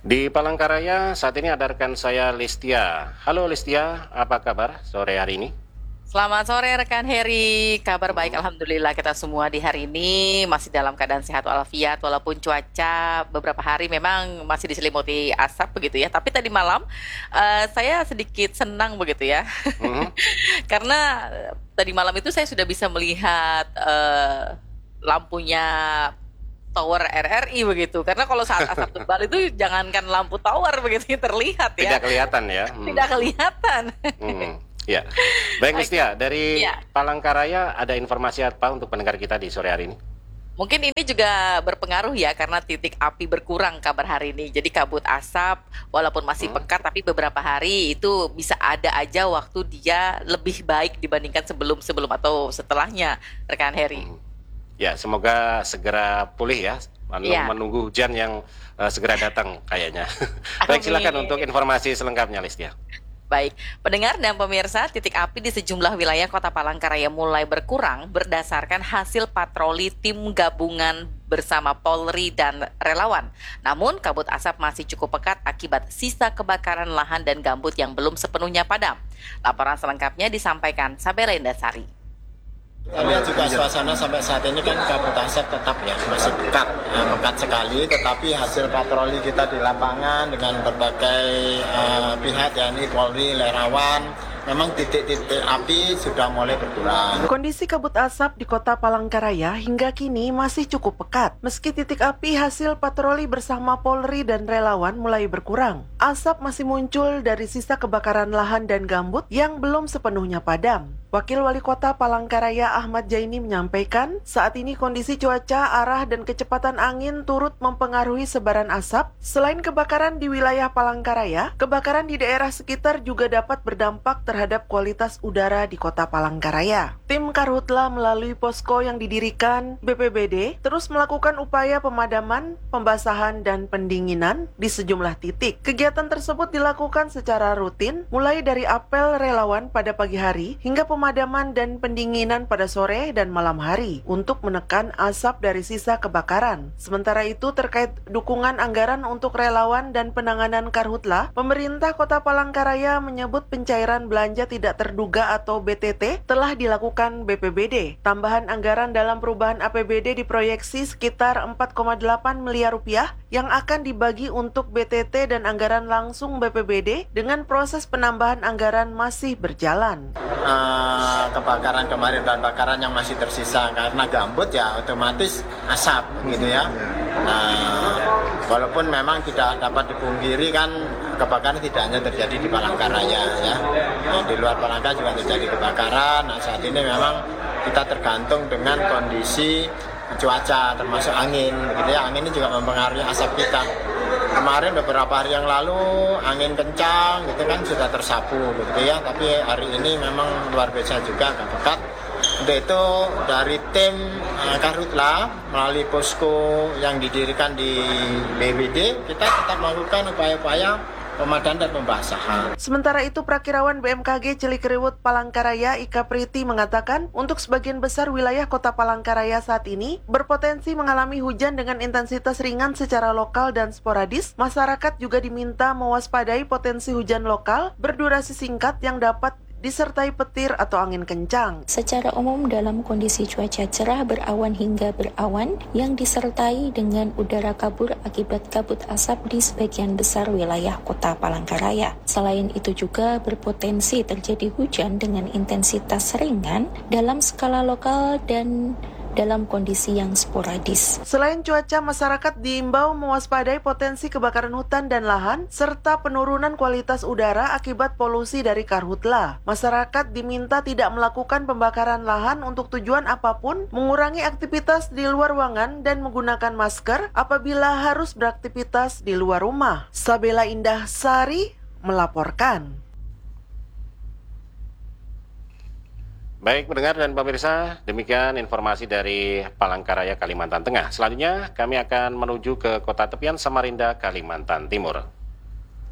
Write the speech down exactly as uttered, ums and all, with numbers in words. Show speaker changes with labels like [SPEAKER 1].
[SPEAKER 1] Di Palangkaraya saat ini ada rekan saya Listia. Halo Listia, apa kabar sore hari ini?
[SPEAKER 2] Selamat sore rekan Heri, kabar baik Alhamdulillah kita semua di hari ini masih dalam keadaan sehat walafiat walaupun cuaca beberapa hari memang masih diselimuti asap begitu ya. Tapi tadi malam uh, saya sedikit senang begitu ya,
[SPEAKER 1] Mhm.
[SPEAKER 2] karena uh, tadi malam itu saya sudah bisa melihat uh, lampunya tower R R I begitu. Karena kalau saat asap tebal itu jangankan lampu tower begitu terlihat ya,
[SPEAKER 1] Tidak kelihatan ya. Hmm.
[SPEAKER 2] tidak kelihatan.
[SPEAKER 1] Hmm. Ya. Baik Listia, dari
[SPEAKER 2] Ya.
[SPEAKER 1] Palangkaraya ada informasi apa untuk pendengar kita di sore hari ini?
[SPEAKER 2] Mungkin ini juga berpengaruh ya karena titik api berkurang kabar hari ini. Jadi kabut asap walaupun masih
[SPEAKER 1] Hmm.
[SPEAKER 2] pekat tapi beberapa hari itu bisa ada aja waktu dia lebih baik dibandingkan sebelum-sebelum atau setelahnya rekan Heri.
[SPEAKER 1] Hmm. Ya, semoga segera pulih ya. Men-
[SPEAKER 2] Iya.
[SPEAKER 1] Menunggu hujan yang uh, segera datang kayaknya. Baik, silakan
[SPEAKER 2] Amin.
[SPEAKER 1] untuk informasi selengkapnya Listia.
[SPEAKER 2] Baik, pendengar dan pemirsa, titik api di sejumlah wilayah Kota Palangkaraya mulai berkurang berdasarkan hasil patroli tim gabungan bersama Polri dan relawan. Namun, kabut asap masih cukup pekat akibat sisa kebakaran lahan dan gambut yang belum sepenuhnya padam. Laporan selengkapnya disampaikan Sabela Indasari.
[SPEAKER 3] Kita lihat juga suasana sampai saat ini kan kabut asap tetap ya masih pekat, ya, pekat sekali. Tetapi hasil patroli kita di lapangan dengan berbagai uh, pihak, yakni Polri, relawan, memang titik-titik api sudah mulai berkurang.
[SPEAKER 4] Kondisi kabut asap di Kota Palangkaraya hingga kini masih cukup pekat. Meski titik api hasil patroli bersama Polri dan relawan mulai berkurang, asap masih muncul dari sisa kebakaran lahan dan gambut yang belum sepenuhnya padam. Wakil Wali Kota Palangkaraya Ahmad Jaini menyampaikan, saat ini kondisi cuaca, arah, dan kecepatan angin turut mempengaruhi sebaran asap. Selain kebakaran di wilayah Palangkaraya, kebakaran di daerah sekitar juga dapat berdampak terhadap kualitas udara di Kota Palangkaraya. Tim Karhutla melalui posko yang didirikan B P B D terus melakukan upaya pemadaman, pembasahan, dan pendinginan di sejumlah titik. Kegiatan tersebut dilakukan secara rutin, mulai dari apel relawan pada pagi hari hingga pemadaman dan pendinginan pada sore dan malam hari untuk menekan asap dari sisa kebakaran. Sementara itu, terkait dukungan anggaran untuk relawan dan penanganan Karhutla, pemerintah Kota Palangkaraya menyebut pencairan belanja tidak terduga atau B T T telah dilakukan B P B D. Tambahan anggaran dalam perubahan A P B D diproyeksi sekitar empat koma delapan miliar rupiah yang akan dibagi untuk B T T dan anggaran langsung B P B D dengan proses penambahan anggaran masih berjalan.
[SPEAKER 3] Uh, kebakaran kemarin dan bakaran yang masih tersisa karena gambut ya otomatis asap gitu ya. Nah, walaupun memang tidak dapat dipungkiri kan kebakaran tidak hanya terjadi di Palangkaraya ya. Nah, di luar Palangkaraya juga terjadi kebakaran. Nah, saat ini memang kita tergantung dengan kondisi cuaca termasuk angin gitu ya. Angin ini juga mempengaruhi asap kita. Kemarin beberapa hari yang lalu angin kencang gitu kan sudah tersapu gitu ya, tapi hari ini memang luar biasa juga agak pekat. Untuk itu dari tim uh, Karhutla melalui posko yang didirikan di B P B D kita tetap melakukan upaya-upaya pemadaman dan pembasahan.
[SPEAKER 4] Sementara itu, Prakirawan B M K G Cilikriwut Palangkaraya Ika Priti mengatakan, untuk sebagian besar wilayah Kota Palangkaraya saat ini berpotensi mengalami hujan dengan intensitas ringan secara lokal dan sporadis. Masyarakat juga diminta mewaspadai potensi hujan lokal berdurasi singkat yang dapat disertai petir atau angin kencang.
[SPEAKER 5] Secara umum dalam kondisi cuaca cerah berawan hingga berawan yang disertai dengan udara kabur akibat kabut asap di sebagian besar wilayah Kota Palangkaraya. Selain itu juga berpotensi terjadi hujan dengan intensitas ringan dalam skala lokal dan dalam kondisi yang sporadis.
[SPEAKER 4] Selain cuaca, masyarakat diimbau mewaspadai potensi kebakaran hutan dan lahan, serta penurunan kualitas udara akibat polusi dari Karhutla. Masyarakat diminta tidak melakukan pembakaran lahan untuk tujuan apapun, mengurangi aktivitas di luar ruangan, dan menggunakan masker apabila harus beraktivitas di luar rumah. Sabela Indah Sari melaporkan.
[SPEAKER 1] Baik pendengar dan pemirsa, demikian informasi dari Palangkaraya, Kalimantan Tengah. Selanjutnya kami akan menuju ke kota tepian Samarinda, Kalimantan Timur.